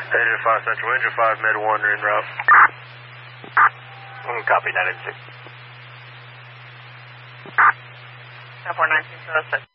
Engine 5 Central, Engine 5 Med 1 en route. Copy, 986. 419,